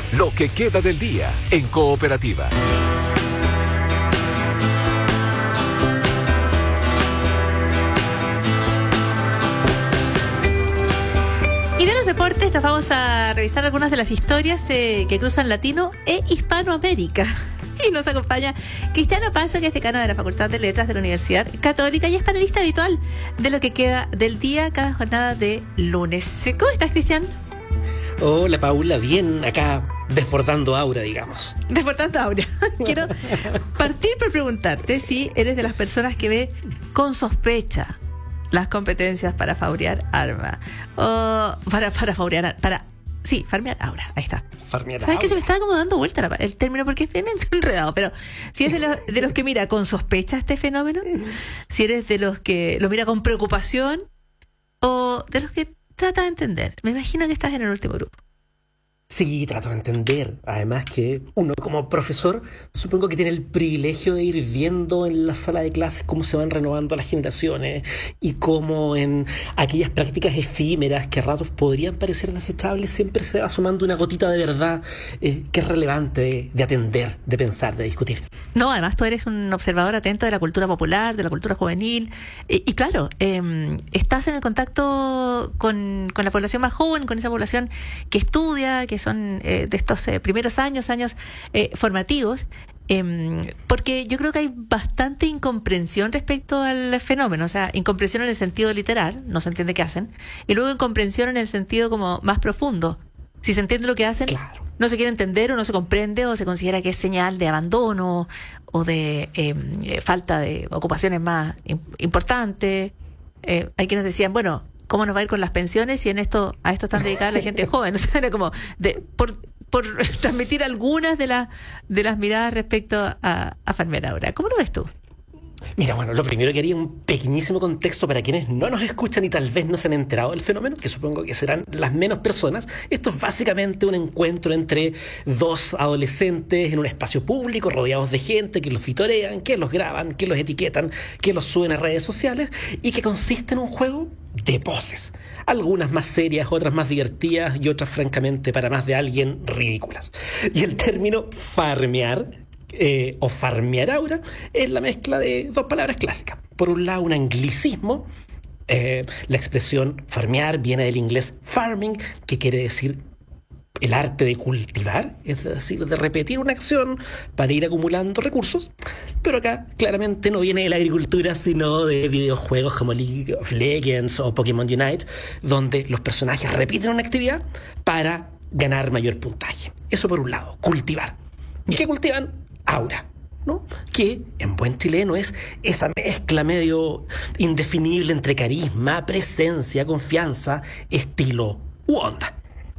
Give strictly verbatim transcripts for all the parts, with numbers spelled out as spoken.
Lo que queda del día en Cooperativa. Y de los deportes nos vamos a revisar algunas de las historias eh, que cruzan Latino e Hispanoamérica. Y nos acompaña Cristiano Paso, que es decano de la Facultad de Letras de la Universidad Católica y es panelista habitual de Lo que queda del día cada jornada de lunes. ¿Cómo estás, Cristian? Hola, Paula, bien, acá desbordando aura, digamos. Desbordando aura. Quiero partir por preguntarte si eres de las personas que ve con sospecha las competencias para faurear arma. O para, para faurear, para... Sí, farmear aura, ahí está. Farmear ¿Sabes aura. que se me está como dando vuelta la, el término porque es bien enredado? Pero si eres de los, de los que mira con sospecha este fenómeno, si eres de los que lo mira con preocupación o de los que trata de entender. Me imagino que estás en el último grupo. Sí, trato de entender. Además que uno como profesor supongo que tiene el privilegio de ir viendo en la sala de clases cómo se van renovando las generaciones y cómo en aquellas prácticas efímeras que a ratos podrían parecer desechables siempre se va sumando una gotita de verdad eh, que es relevante de, de atender, de pensar, de discutir. No, además tú eres un observador atento de la cultura popular, de la cultura juvenil y, y claro, eh, estás en el contacto con, con la población más joven, con esa población que estudia, que son eh, de estos eh, primeros años, años eh, formativos, eh, porque yo creo que hay bastante incomprensión respecto al fenómeno, o sea, incomprensión en el sentido literal, no se entiende qué hacen, y luego incomprensión en el sentido como más profundo. Si se entiende lo que hacen, Claro. no se quiere entender o no se comprende o se considera que es señal de abandono o de eh, falta de ocupaciones más im- importantes. Eh, hay quienes decían, bueno, ¿cómo nos va a ir con las pensiones si en esto a esto están dedicadas la gente joven? O sea, era como de, por, por transmitir algunas de las de las miradas respecto a, a Farmer ahora. ¿Cómo lo ves tú? Mira, bueno, lo primero que haría un pequeñísimo contexto para quienes no nos escuchan y tal vez no se han enterado del fenómeno, que supongo que serán las menos personas. Esto es básicamente un encuentro entre dos adolescentes en un espacio público, rodeados de gente que los vitorean, que los graban, que los etiquetan, que los suben a redes sociales y que consiste en un juego de poses. Algunas más serias, otras más divertidas y otras, francamente, para más de alguien, ridículas. Y el término farmear Eh, o farmear aura es la mezcla de dos palabras clásicas. Por un lado, un anglicismo. Eh, la expresión farmear viene del inglés farming, que quiere decir el arte de cultivar, es decir, de repetir una acción para ir acumulando recursos. Pero acá claramente no viene de la agricultura, sino de videojuegos como League of Legends o Pokémon Unite, donde los personajes repiten una actividad para ganar mayor puntaje. Eso por un lado, cultivar. ¿Y qué cultivan? Aura, ¿no? Que en buen chileno es esa mezcla medio indefinible entre carisma, presencia, confianza, estilo u onda.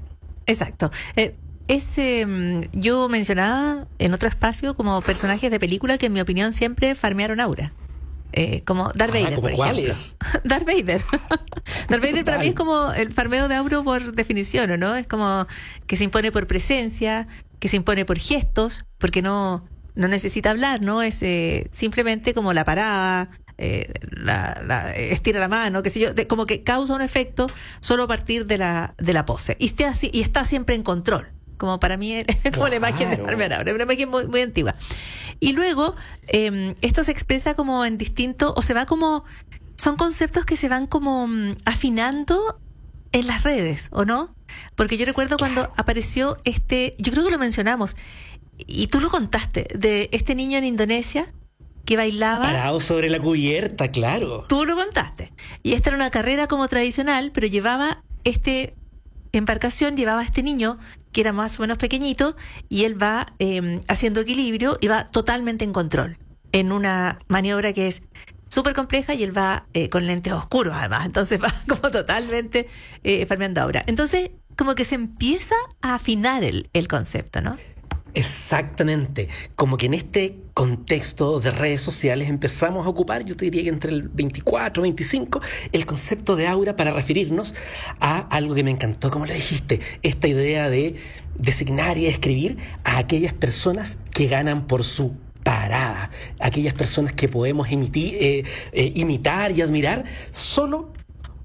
Exacto. Eh, es, eh, yo mencionaba en otro espacio como personajes de película que en mi opinión siempre farmearon aura. Eh, como Darth Ah, Vader, ¿como por cuáles? ejemplo. Darth Vader. Darth Vader para Total. mí es como el farmeo de aura por definición, ¿o no? Es como que se impone por presencia, que se impone por gestos, porque no, no necesita hablar, ¿no? Es eh, simplemente como la parada, eh, la, la estira la mano, qué sé yo, de, como que causa un efecto solo a partir de la, de la pose. Y está, y está siempre en control. Como para mí, es como Claro. la imagen de farmear aura, una imagen muy, muy antigua. Y luego, eh, esto se expresa como en distinto, o se va como, son conceptos que se van como mm, afinando en las redes, ¿o no? Porque yo recuerdo cuando apareció este, yo creo que lo mencionamos, y tú lo contaste, de este niño en Indonesia que bailaba. Parado sobre la cubierta, claro. Tú lo contaste. Y esta era una carrera como tradicional, pero llevaba este embarcación, llevaba a este niño que era más o menos pequeñito y él va eh, haciendo equilibrio y va totalmente en control en una maniobra que es súper compleja y él va eh, con lentes oscuros además, entonces va como totalmente eh, farmeando aura. Entonces como que se empieza a afinar el, el concepto, ¿no? Exactamente, como que en este contexto de redes sociales empezamos a ocupar, yo te diría que entre el veinticuatro, veinticinco, el concepto de aura para referirnos a algo que me encantó, como lo dijiste, esta idea de designar y describir a aquellas personas que ganan por su parada, aquellas personas que podemos emitir, eh, eh, imitar y admirar solo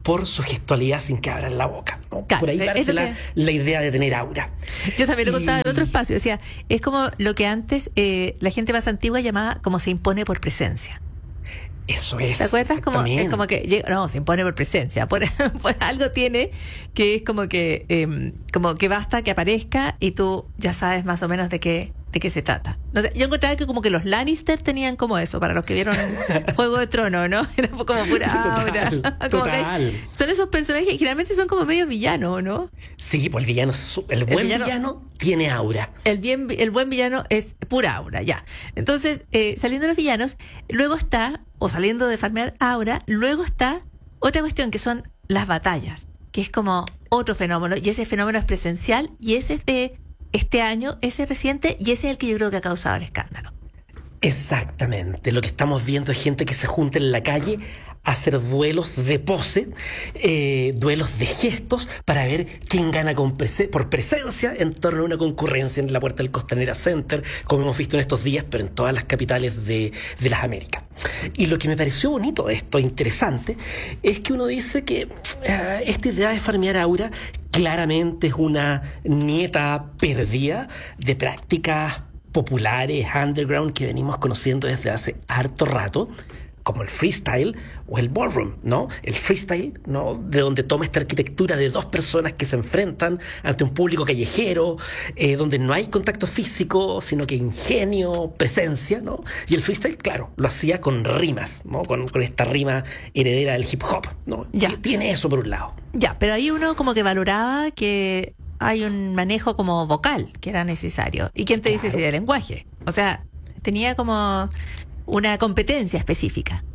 por su gestualidad sin que abran la boca, ¿no? Claro, por ahí parte es la, que... la idea de tener aura. Yo también lo Y... contaba en otro espacio, decía, es como lo que antes eh, la gente más antigua llamaba como se impone por presencia. Eso es. ¿Te acuerdas? Como, es como que llega, no, se impone por presencia. Por, por algo tiene que es como que eh, como que basta que aparezca y tú ya sabes más o menos de qué de qué se trata. No sé, yo encontraba que como que los Lannister tenían como eso, para los que vieron Juego de Tronos, ¿no? Era como pura aura. Total, Como total. que hay- son esos personajes que generalmente son como medios villanos, ¿no? Sí, pues el villano, es su- el buen villano- villano, tiene aura. El, bien, el buen villano es pura aura, ya. Entonces, eh, saliendo de los villanos, luego está, o saliendo de farmear aura, luego está otra cuestión que son las batallas, que es como otro fenómeno, y ese fenómeno es presencial, y ese es de este año, ese es reciente, y ese es el que yo creo que ha causado el escándalo. Exactamente. Lo que estamos viendo es gente que se junta en la calle a hacer duelos de pose, eh, duelos de gestos, para ver quién gana con prese- por presencia en torno a una concurrencia en la puerta del Costanera Center, como hemos visto en estos días, pero en todas las capitales de, de las Américas. Y lo que me pareció bonito de esto, interesante, es que uno dice que eh, esta idea de farmear aura claramente es una nieta perdida de prácticas populares, underground, que venimos conociendo desde hace harto rato, como el freestyle o el ballroom, ¿no? El freestyle, ¿no? De donde toma esta arquitectura de dos personas que se enfrentan ante un público callejero, eh, donde no hay contacto físico, sino que ingenio, presencia, ¿no? Y el freestyle, claro, lo hacía con rimas, ¿no? Con, con esta rima heredera del hip hop, ¿no? Ya. Que tiene eso por un lado. Ya, pero ahí uno como que valoraba que hay un manejo como vocal que era necesario. ¿Y quién te dice Claro. si de lenguaje? O sea, tenía como una competencia específica.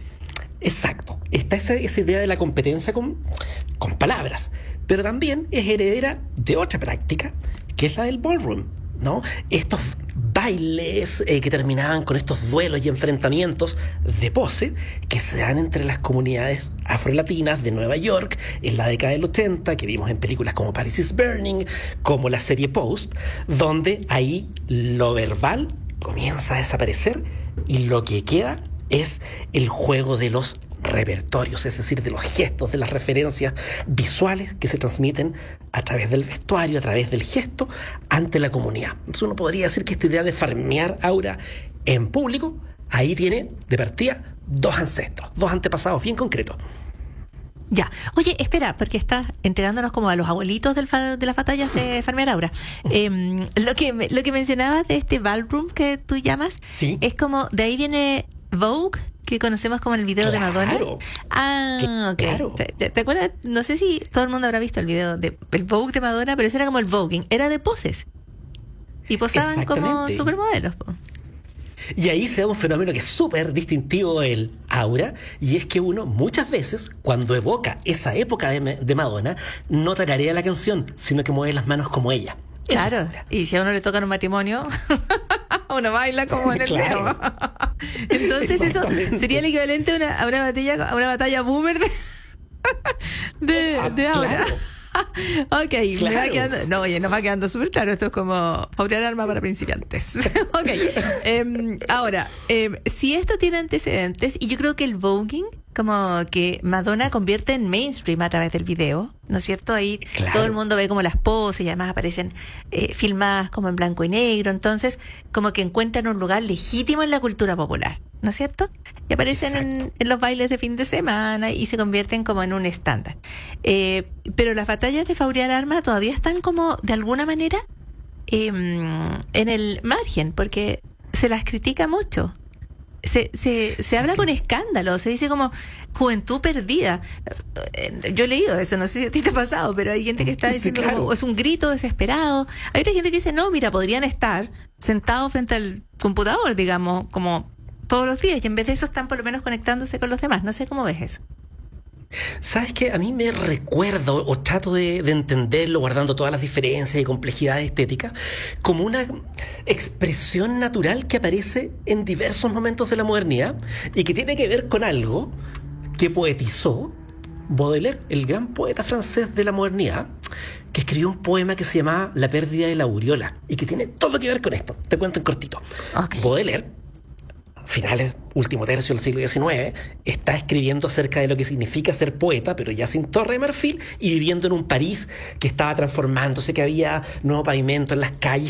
Exacto. Está esa, esa idea de la competencia con, con palabras, pero también es heredera de otra práctica, que es la del ballroom, ¿no? Estos bailes eh, que terminaban con estos duelos y enfrentamientos de pose que se dan entre las comunidades afrolatinas de Nueva York en la década del ochenta, que vimos en películas como Paris is Burning, como la serie Post, donde ahí lo verbal comienza a desaparecer y lo que queda es el juego de los repertorios, es decir, de los gestos, de las referencias visuales que se transmiten a través del vestuario, a través del gesto, ante la comunidad. Entonces uno podría decir que esta idea de farmear aura en público, ahí tiene de partida dos ancestros, dos antepasados bien concretos. Ya. Oye, espera, porque estás entregándonos como a los abuelitos del fa- de las batallas de Farmer Aura. Em, lo que me- lo que mencionabas de este ballroom que tú llamas, Sí. es como, de ahí viene Vogue, que conocemos como el video de Madonna. Claro. Ah, ok. Claro. ¿Te, te- te acuerdas? No sé si todo el mundo habrá visto el video de el Vogue de Madonna, pero ese era como el voguing, era de poses. Y posaban como Exactamente. supermodelos, po. Y ahí se da un fenómeno que es súper distintivo del aura, y es que uno muchas veces, cuando evoca esa época de, de Madonna, no tararea la canción, sino que mueve las manos como ella. Eso es Claro. aura. Y si a uno le toca en un matrimonio, uno baila como en el Claro. video. Entonces eso Exactamente. sería el equivalente a una, a una batalla, a una batalla boomer de, de, Ah, de ahora. claro. Ok, me va Claro. quedando, no, oye, nos va quedando súper claro. Esto es como Faurear arma para principiantes. Ok, em, ahora, em, si esto tiene antecedentes, y yo creo que el voguing, como que Madonna convierte en mainstream a través del video, ¿no es cierto? Ahí Claro. todo el mundo ve como las poses y además aparecen eh, filmadas como en blanco y negro, entonces como que encuentran un lugar legítimo en la cultura popular, ¿no es cierto? Y aparecen en, Exacto. en los bailes de fin de semana y se convierten como en un estándar. Eh, pero las batallas de Faurear Arma todavía están como de alguna manera eh, en el margen, porque se las critica mucho. Se, se, se habla con escándalo, se dice como juventud perdida. Eh, Yo he leído eso, no sé si a ti te ha pasado, pero hay gente que está Sí, diciendo claro. como es un grito desesperado. Hay otra gente que dice, no, mira, podrían estar sentados frente al computador, digamos, como todos los días, y en vez de eso están por lo menos conectándose con los demás. No sé cómo ves eso. ¿Sabes qué? A mí me recuerda o, o trato de, de entenderlo, guardando todas las diferencias y complejidades estéticas, como una expresión natural que aparece en diversos momentos de la modernidad y que tiene que ver con algo que poetizó Baudelaire, el gran poeta francés de la modernidad, que escribió un poema que se llamaba La pérdida de la aureola y que tiene todo que ver con esto. Te cuento en cortito. Ok. Baudelaire finales, último tercio del siglo diecinueve, está escribiendo acerca de lo que significa ser poeta, pero ya sin Torre de Marfil y viviendo en un París que estaba transformándose, que había nuevo pavimento en las calles,